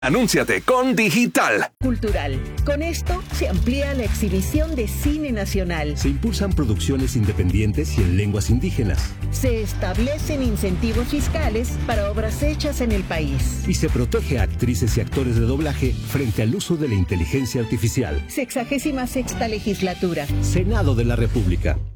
Anúnciate con Digital. Cultural. Con esto se amplía la exhibición de cine nacional. Se impulsan producciones independientes y en lenguas indígenas. Se establecen incentivos fiscales para obras hechas en el país. Y se protege a actrices y actores de doblaje frente al uso de la inteligencia artificial. 66ª legislatura. Senado de la República.